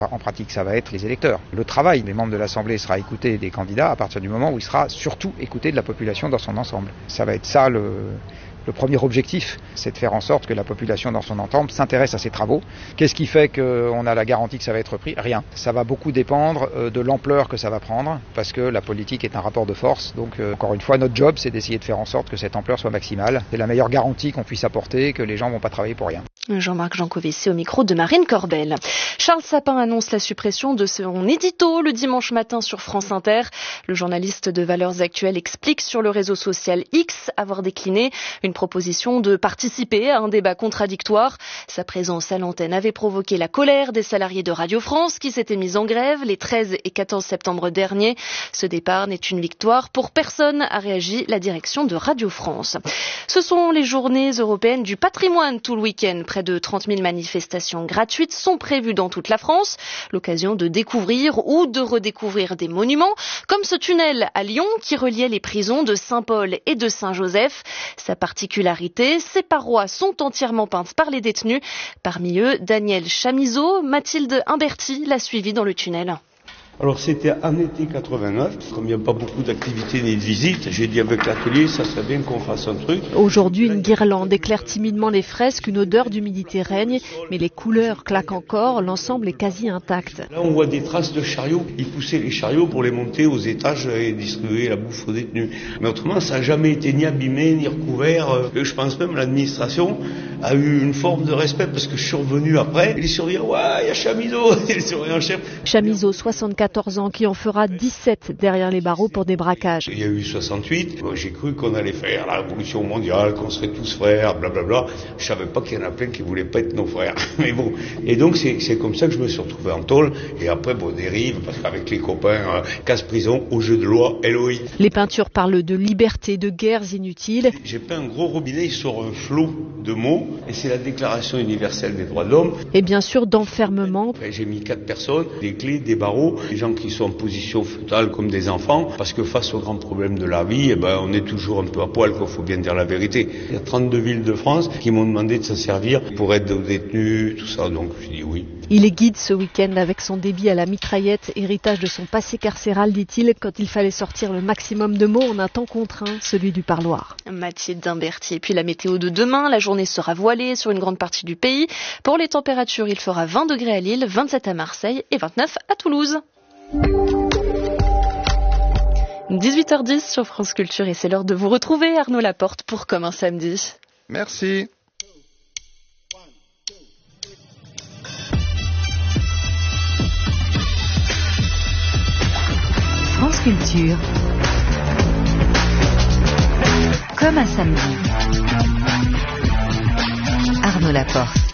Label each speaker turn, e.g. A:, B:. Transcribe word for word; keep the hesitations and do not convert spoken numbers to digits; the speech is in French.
A: En pratique, ça va être les électeurs. Le travail des membres de l'Assemblée sera écouté des candidats à partir du moment où il sera surtout écouté de la population dans son ensemble. Ça va être ça le, le premier objectif, c'est de faire en sorte que la population dans son ensemble s'intéresse à ces travaux. Qu'est-ce qui fait qu'on a la garantie que ça va être pris ? Rien. Ça va beaucoup dépendre de l'ampleur que ça va prendre, parce que la politique est un rapport de force. Donc euh, encore une fois, notre job, c'est d'essayer de faire en sorte que cette ampleur soit maximale. C'est la meilleure garantie qu'on puisse apporter, que les gens ne vont pas travailler pour rien.
B: Jean-Marc Jancovici au micro de Marine Corbel. Charles Sapin annonce la suppression de son édito le dimanche matin sur France Inter. Le journaliste de Valeurs Actuelles explique sur le réseau social X avoir décliné une proposition de participer à un débat contradictoire. Sa présence à l'antenne avait provoqué la colère des salariés de Radio France qui s'étaient mis en grève les treize et quatorze septembre dernier. Ce départ n'est une victoire pour personne, a réagi la direction de Radio France. Ce sont les journées européennes du patrimoine tout le week-end. Près de trente mille manifestations gratuites sont prévues dans toute la France. L'occasion de découvrir ou de redécouvrir des monuments, comme ce tunnel à Lyon qui reliait les prisons de Saint-Paul et de Saint-Joseph. Sa particularité, ses parois sont entièrement peintes par les détenus. Parmi eux, Daniel Chamizo, Mathilde Imberti l'a suivi dans le tunnel.
C: Alors c'était en été quatre-vingt-neuf, comme il n'y a pas beaucoup d'activités ni de visites, j'ai dit avec l'atelier, ça serait bien qu'on fasse un truc.
D: Aujourd'hui, une guirlande éclaire timidement les fresques, une odeur d'humidité règne, mais les couleurs claquent encore, l'ensemble est quasi intact.
C: Là on voit des traces de chariots, ils poussaient les chariots pour les monter aux étages et distribuer la bouffe aux détenus. Mais autrement, ça n'a jamais été ni abîmé, ni recouvert. Je pense même que l'administration a eu une forme de respect parce que je suis revenu après, les surveillants, ouais, il y a Chamizo, les surveillants chefs.
D: Chamizo, soixante-quatorze ans, qui en fera dix-sept derrière les barreaux pour des braquages.
C: Il y a eu soixante-huit, moi, j'ai cru qu'on allait faire la révolution mondiale, qu'on serait tous frères, blablabla. Je savais pas qu'il y en a plein qui voulaient pas être nos frères. Mais bon, et donc c'est, c'est comme ça que je me suis retrouvé en tôle, et après, bon, dérive, parce qu'avec les copains, euh, casse-prison, au jeu de loi, L O I.
D: Les peintures parlent de liberté, de guerres inutiles.
C: J'ai peint un gros robinet sur un flot de mots, et c'est la Déclaration universelle des droits de l'homme.
D: Et bien sûr d'enfermement.
C: J'ai mis quatre personnes, des clés, des barreaux, des gens qui sont en position fœtale comme des enfants, parce que face aux grands problèmes de la vie, eh ben, on est toujours un peu à poil, il faut bien dire la vérité. Il y a trente-deux villes de France qui m'ont demandé de s'en servir pour aider aux détenus, tout ça, donc je dis oui.
D: Il est guide ce week-end avec son débit à la mitraillette, héritage de son passé carcéral, dit-il, quand il fallait sortir le maximum de mots en un temps contraint, celui du parloir.
B: Mathilde Imberti. Et puis la météo de demain, la journée sera voilée sur une grande partie du pays. Pour les températures, il fera vingt degrés à Lille, vingt-sept à Marseille et vingt-neuf à Toulouse. dix-huit heures dix sur France Culture et c'est l'heure de vous retrouver, Arnaud Laporte, pour Comme un samedi.
A: Merci.
E: France Culture. Comme un samedi. Arnaud Laporte.